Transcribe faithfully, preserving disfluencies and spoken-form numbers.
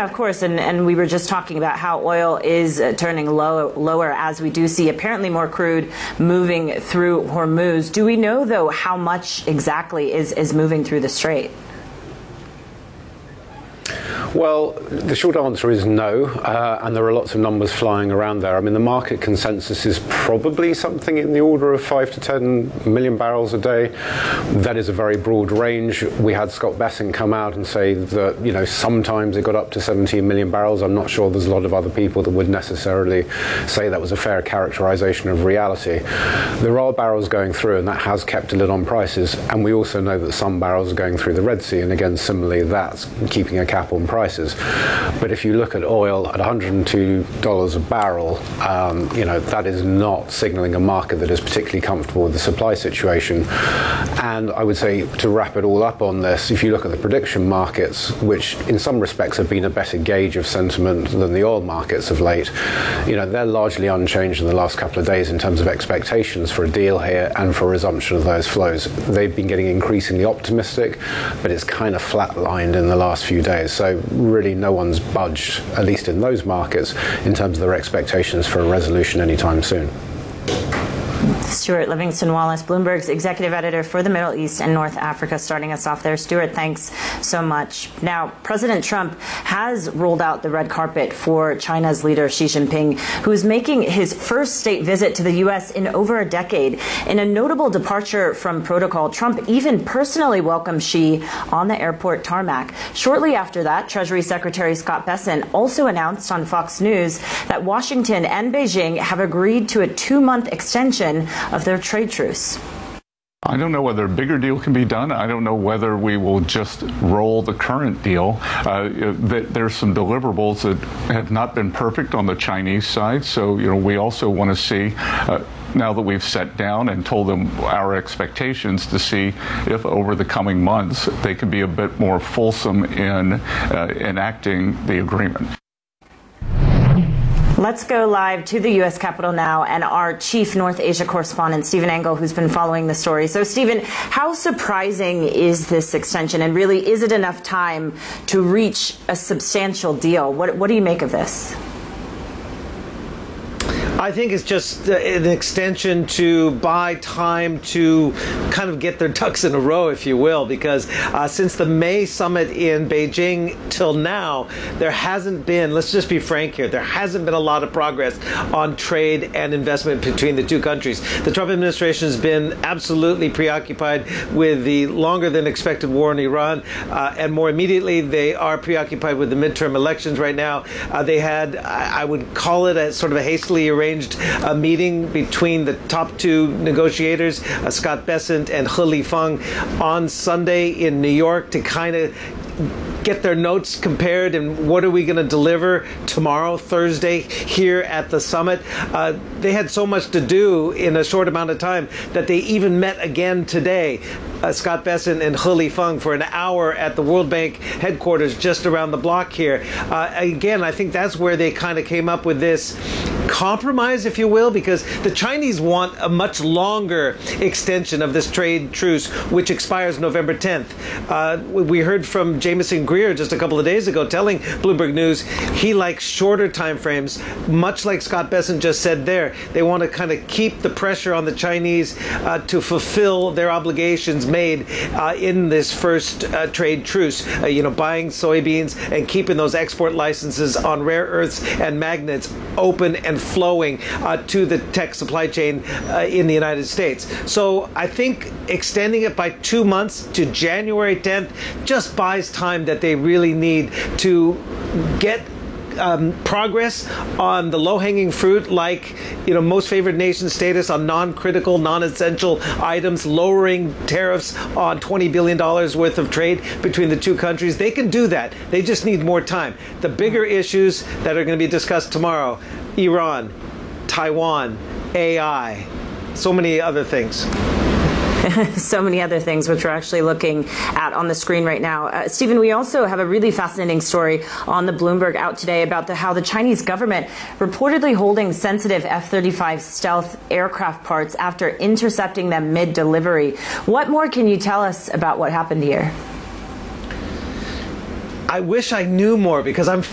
Yeah, of course. And, and we were just talking about how oil is uh, turning low, lower as we do see apparently more crude moving through Hormuz. Do we know, though, how much exactly is, is moving through the strait? Well, the short answer is no, uh, and there are lots of numbers flying around there. I mean, the market consensus is probably something in the order of five to ten million barrels a day. That is a very broad range. We had Scott Bessent come out and say that, you know, sometimes it got up to seventeen million barrels. I'm not sure there's a lot of other people that would necessarily say that was a fair characterization of reality. There are barrels going through, and that has kept a lid on prices, and we also know that some barrels are going through the Red Sea, and again, similarly, that's keeping a cap on prices. But if you look at oil at one hundred two dollars a barrel, um, you know, that is not signaling a market that is particularly comfortable with the supply situation. And I would say, to wrap it all up on this, if you look at the prediction markets, which in some respects have been a better gauge of sentiment than the oil markets of late, you know, they're largely unchanged in the last couple of days in terms of expectations for a deal here and for resumption of those flows. They've been getting increasingly optimistic, but it's kind of flatlined in the last few days. So really no one's budged, at least in those markets, in terms of their expectations for a resolution anytime soon. Stuart Livingston Wallace, Bloomberg's executive editor for the Middle East and North Africa, starting us off there. Stuart, thanks so much. Now, President Trump has rolled out the red carpet for China's leader Xi Jinping, who is making his first state visit to the U S in over a decade. In a notable departure from protocol, Trump even personally welcomed Xi on the airport tarmac. Shortly after that, Treasury Secretary Scott Bessent also announced on Fox News that Washington and Beijing have agreed to a two-month extension of their trade truce. I don't know whether a bigger deal can be done. I don't know whether we will just roll the current deal. Uh, there's some deliverables that have not been perfect on the Chinese side. So, you know, we also want to see, uh, now that we've sat down and told them our expectations, to see if over the coming months they can be a bit more fulsome in uh, enacting the agreement. Let's go live to the U S Capitol now and our chief North Asia correspondent, Stephen Engel, who's been following the story. So, Stephen, how surprising is this extension, and really, is it enough time to reach a substantial deal? What, what do you make of this? I think it's just an extension to buy time to kind of get their ducks in a row, if you will, because uh, since the May summit in Beijing till now, there hasn't been, let's just be frank here, there hasn't been a lot of progress on trade and investment between the two countries. The Trump administration has been absolutely preoccupied with the longer than expected war in Iran, uh, and more immediately, they are preoccupied with the midterm elections right now. Uh, they had, I, I would call it a sort of a hastily arranged a meeting between the top two negotiators, uh, Scott Bessent and He Lifeng, on Sunday in New York to kind of get their notes compared and what are we going to deliver tomorrow, Thursday, here at the summit. Uh, they had so much to do in a short amount of time that they even met again today, uh, Scott Bessent and He Lifeng, for an hour at the World Bank headquarters just around the block here. Uh, again, I think that's where they kind of came up with this compromise, if you will, because the Chinese want a much longer extension of this trade truce, which expires November tenth. Uh, we heard from Jameson Greer just a couple of days ago telling Bloomberg News he likes shorter time frames, much like Scott Bessent just said there. They want to kind of keep the pressure on the Chinese uh, to fulfill their obligations made uh, in this first uh, trade truce, uh, you know, buying soybeans and keeping those export licenses on rare earths and magnets open and flowing uh, to the tech supply chain uh, in the United States. So I think extending it by two months to January tenth just buys time that they really need to get Um, progress on the low-hanging fruit, like, you know, most favored nation status on non-critical, non-essential items, lowering tariffs on twenty billion dollars worth of trade between the two countries. They can do that. They just need more time. The bigger issues that are going to be discussed tomorrow: Iran, Taiwan, A I, so many other things. So many other things, which we're actually looking at on the screen right now. Uh, Stephen, we also have a really fascinating story on the Bloomberg out today about the, how the Chinese government reportedly holding sensitive F thirty-five stealth aircraft parts after intercepting them mid-delivery. What more can you tell us about what happened here? I wish I knew more, because I'm